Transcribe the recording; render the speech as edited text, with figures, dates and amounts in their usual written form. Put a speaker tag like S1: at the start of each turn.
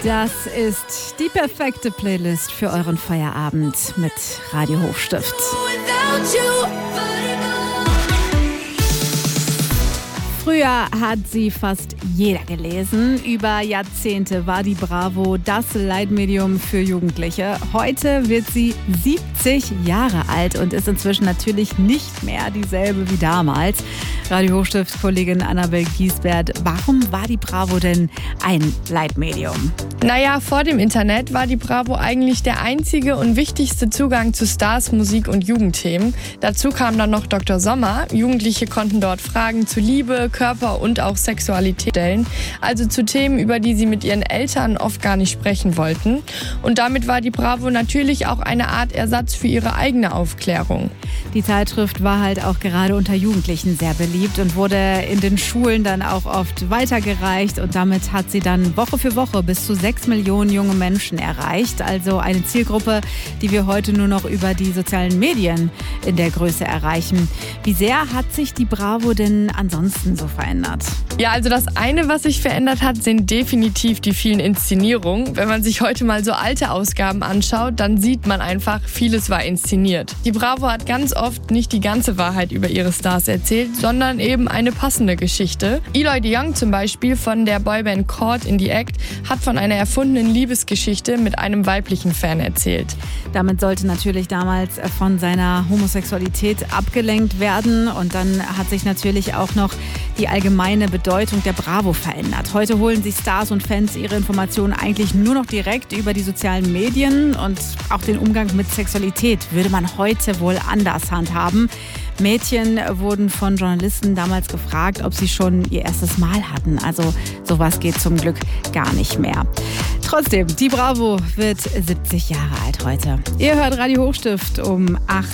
S1: Das ist die perfekte Playlist für euren Feierabend mit Radio Hochstift. Früher hat sie fast jeder gelesen. Über Jahrzehnte war die Bravo das Leitmedium für Jugendliche. Heute wird sie 70 Jahre alt und ist inzwischen natürlich nicht mehr dieselbe wie damals. Radio Hochstift-Kollegin Annabel Giesbert, warum war die Bravo denn ein Leitmedium?
S2: Naja, vor dem Internet war die Bravo eigentlich der einzige und wichtigste Zugang zu Stars, Musik und Jugendthemen. Dazu kam dann noch Dr. Sommer. Jugendliche konnten dort Fragen zu Liebe, Körper und auch Sexualität stellen, also zu Themen, über die sie mit ihren Eltern oft gar nicht sprechen wollten. Und damit war die Bravo natürlich auch eine Art Ersatz für ihre eigene Aufklärung.
S1: Die Zeitschrift war halt auch gerade unter Jugendlichen sehr beliebt und wurde in den Schulen dann auch oft weitergereicht. Und damit hat sie dann Woche für Woche bis zu 6 Millionen junge Menschen erreicht. Also eine Zielgruppe, die wir heute nur noch über die sozialen Medien in der Größe erreichen. Wie sehr hat sich die Bravo denn ansonsten so verändert?
S2: Ja, also das eine, was sich verändert hat, sind definitiv die vielen Inszenierungen. Wenn man sich heute mal so alte Ausgaben anschaut, dann sieht man einfach, vieles war inszeniert. Die Bravo hat ganz oft nicht die ganze Wahrheit über ihre Stars erzählt, sondern eben eine passende Geschichte. Eloy de Jong zum Beispiel von der Boyband Caught in the Act hat von einer erfundenen Liebesgeschichte mit einem weiblichen Fan erzählt.
S1: Damit sollte natürlich damals von seiner Homosexualität abgelenkt werden und dann hat sich natürlich auch noch die allgemeine Bedeutung der Bravo verändert. Heute holen sich Stars und Fans ihre Informationen eigentlich nur noch direkt über die sozialen Medien und auch den Umgang mit Sexualität würde man heute wohl anders handhaben. Mädchen wurden von Journalisten damals gefragt, ob sie schon ihr erstes Mal hatten. Also sowas geht zum Glück gar nicht mehr. Trotzdem, die Bravo wird 70 Jahre alt heute. Ihr hört Radio Hochstift um 8